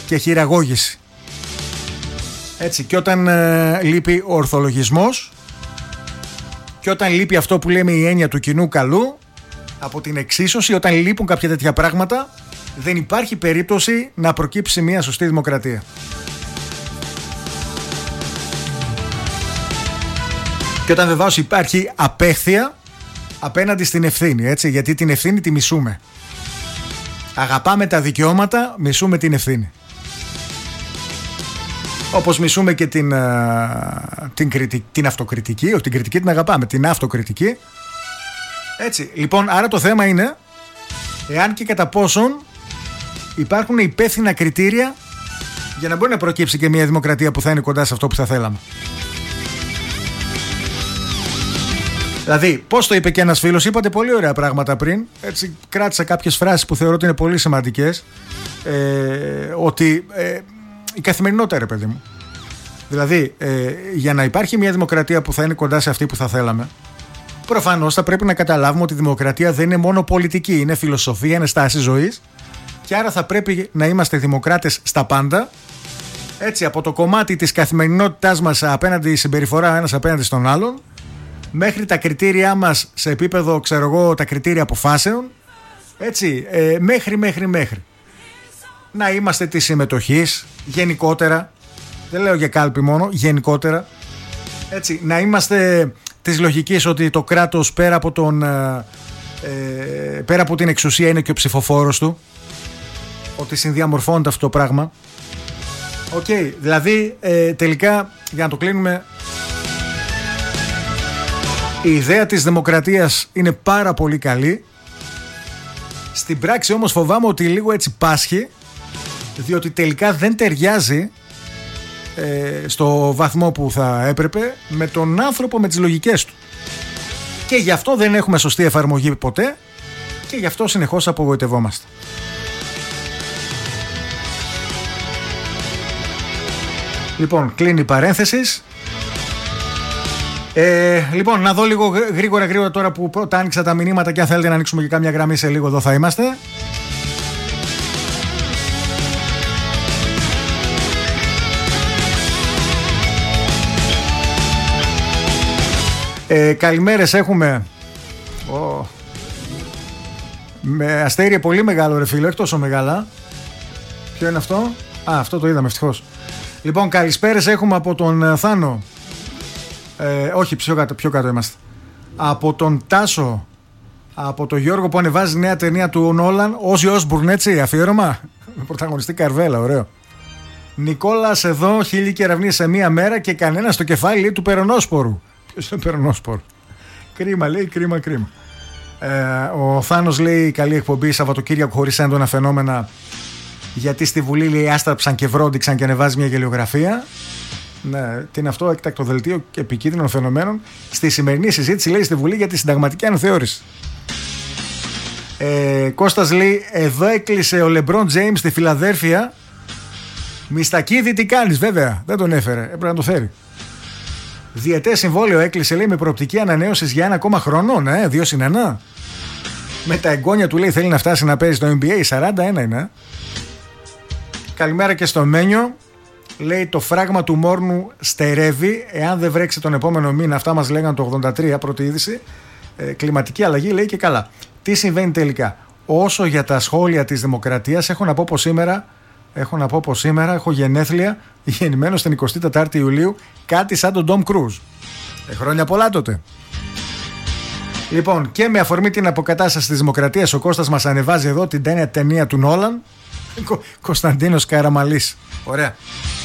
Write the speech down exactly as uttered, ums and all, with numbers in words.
και χειραγώγηση. Έτσι, και όταν ε, λείπει ο ορθολογισμός και όταν λείπει αυτό που λέμε η έννοια του κοινού καλού από την εξίσωση, όταν λείπουν κάποια τέτοια πράγματα, δεν υπάρχει περίπτωση να προκύψει μια σωστή δημοκρατία. Και όταν βεβαίως υπάρχει απέχθεια απέναντι στην ευθύνη, έτσι, γιατί την ευθύνη τη μισούμε. Αγαπάμε τα δικαιώματα, μισούμε την ευθύνη. Όπως μισούμε και την, την, κριτική, την αυτοκριτική, όχι την κριτική την αγαπάμε, την αυτοκριτική. Έτσι, λοιπόν, άρα το θέμα είναι εάν και κατά πόσον υπάρχουν υπεύθυνα κριτήρια για να μπορεί να προκύψει και μια δημοκρατία που θα είναι κοντά σε αυτό που θα θέλαμε. Δηλαδή, πώς το είπε και ένας φίλος, είπατε πολύ ωραία πράγματα πριν. Έτσι, κράτησα κάποιες φράσεις που θεωρώ ότι είναι πολύ σημαντικές. Ε, ότι ε, η καθημερινότητα, ρε παιδί μου. Δηλαδή, ε, για να υπάρχει μια δημοκρατία που θα είναι κοντά σε αυτή που θα θέλαμε, προφανώς θα πρέπει να καταλάβουμε ότι η δημοκρατία δεν είναι μόνο πολιτική, είναι φιλοσοφία, είναι στάση ζωής. Και άρα θα πρέπει να είμαστε δημοκράτες στα πάντα. Έτσι, από το κομμάτι της καθημερινότητάς μας απέναντι, συμπεριφορά ένας απέναντι στον άλλον, μέχρι τα κριτήριά μας σε επίπεδο, ξέρω εγώ, τα κριτήρια αποφάσεων. Έτσι, ε, μέχρι, μέχρι, μέχρι. Να είμαστε της συμμετοχής, γενικότερα. Δεν λέω για κάλπη μόνο, γενικότερα. Έτσι, να είμαστε της λογικής ότι το κράτος πέρα από, τον, ε, ε, πέρα από την εξουσία είναι και ο ψηφοφόρος του. Ότι συνδιαμορφώνεται αυτό το πράγμα. Οκ, okay, δηλαδή ε, τελικά, για να το κλείνουμε, η ιδέα της δημοκρατίας είναι πάρα πολύ καλή. Στην πράξη όμως φοβάμαι ότι λίγο έτσι πάσχει, διότι τελικά δεν ταιριάζει ε, στο βαθμό που θα έπρεπε με τον άνθρωπο, με τις λογικές του. Και γι' αυτό δεν έχουμε σωστή εφαρμογή ποτέ και γι' αυτό συνεχώς απογοητευόμαστε. Λοιπόν, κλείνει η παρένθεση. Ε, λοιπόν, να δω λίγο γρήγορα γρήγορα τώρα που πρώτα άνοιξα τα μηνύματα και αν θέλετε να ανοίξουμε και κάμια γραμμή σε λίγο, εδώ θα είμαστε. Ε, καλημέρες έχουμε. Oh. Με αστέρια πολύ μεγάλο, ρε φίλο, όχι τόσο μεγάλα. Ποιο είναι αυτό? Α, αυτό το είδαμε ευτυχώς. Λοιπόν, καλησπέρες έχουμε από τον Θάνο. Ε, όχι, πιο κάτω, πιο κάτω είμαστε. Από τον Τάσο. Από τον Γιώργο που ανεβάζει νέα ταινία του Νόλαν. Όζι Όσμπουρν, έτσι, αφιέρωμα. Με πρωταγωνιστή Καρβέλα, ωραίο. Νικόλας εδώ, χίλιοι κεραυνοί σε μία μέρα και κανένα στο κεφάλι, λέει, του Περονόσπορου. Ποιος είναι ο Περονόσπορου? Κρίμα, λέει, κρίμα, κρίμα. Ε, ο Θάνος λέει, καλή εκπομπή Σαββατοκύριακο χωρίς έντονα φαινόμενα. Γιατί στη Βουλή, λέει, άστραψαν και βρόντιξαν και ανεβάζει μια γελιογραφία. Ναι, τι είναι αυτό? Έκτακτο δελτίο επικίνδυνων φαινομένων. Στη σημερινή συζήτηση, λέει, στη Βουλή για τη συνταγματική αναθεώρηση. Ε, Κώστας λέει, εδώ έκλεισε ο Λεμπρόν Τζέιμς στη Φιλαδέλφια. Μιστακίδη, τι κάνεις? Βέβαια, δεν τον έφερε, έπρεπε να το φέρει. Διετές συμβόλαιο έκλεισε, λέει, με προοπτική ανανέωσης για ένα ακόμα χρόνο. Ναι, δύο συν ένα. Με τα εγγόνια του, λέει, θέλει να φτάσει να παίζει στο N B A. σαράντα ένα είναι. Καλημέρα και στο Μένιο. Λέει, το φράγμα του Μόρνου στερεύει. Εάν δεν βρέξει τον επόμενο μήνα, αυτά μας λέγανε το ογδόντα τρία, πρώτη είδηση. Ε, κλιματική αλλαγή, λέει, και καλά. Τι συμβαίνει τελικά? Όσο για τα σχόλια της δημοκρατίας, έχω να πω πως σήμερα, έχω να πω πως σήμερα έχω γενέθλια, γεννημένος την εικοστή τετάρτη Ιουλίου, κάτι σαν τον Ντομ Κρούζ. Ε, χρόνια πολλά τότε. Λοιπόν, και με αφορμή την αποκατάσταση της δημοκρατίας, ο Κώστας μας ανεβάζει εδώ την ταινία του Νόλαν. Κωνσταντίνος Καραμαλής. Ωραία.